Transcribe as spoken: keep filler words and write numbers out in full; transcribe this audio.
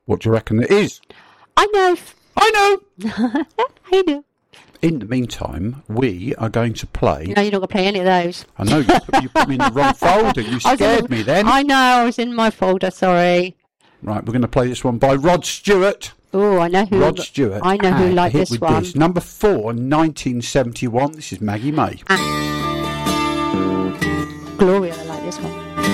What do you reckon it is? I know. I know. I know. In the meantime, we are going to play... No, you're not going to play any of those. I know, you put, you put me in the wrong folder. You scared the, me then. I know, I was in my folder, sorry. Right, we're going to play this one by Rod Stewart. Oh, I know who... Rod Stewart. I know who liked this with one. This. Number four, nineteen seventy-one. This is Maggie May. Ah. Gloria, I like this one.